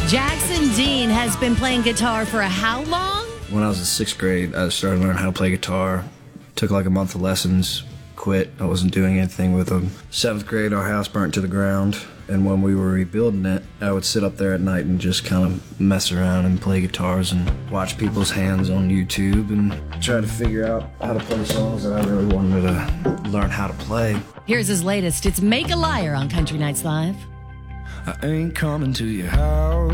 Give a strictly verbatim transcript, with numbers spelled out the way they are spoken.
Jackson Dean has been playing guitar for how long? When I was in sixth grade, I started learning how to play guitar. Took like a month of lessons, quit. I wasn't doing anything with them. Seventh grade, our house burnt to the ground, and when we were rebuilding it, I would sit up there at night and just kind of mess around and play guitars and watch people's hands on YouTube and try to figure out how to play songs that I really wanted to learn how to play. Here's his latest. It's Make a Liar on Country Nights Live. I ain't coming to your house